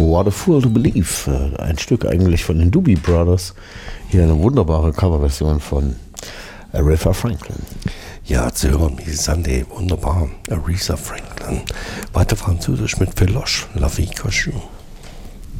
What a Fool to Believe, ein Stück eigentlich von den Doobie Brothers. Hier eine wunderbare Coverversion von Aretha Franklin. Ja, zu hören, wie Sunday, wunderbar. Aretha Franklin. Weiter französisch mit Feloche, La Vie Cochon.